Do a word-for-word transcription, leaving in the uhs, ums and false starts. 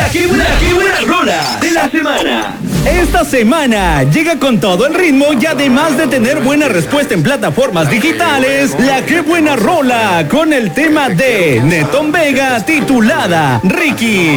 La que buena, la que buena rola de la semana. Esta semana llega con todo el ritmo y además de tener buena respuesta en plataformas digitales, la que buena rola con el tema de Netón Vega titulada Ricky.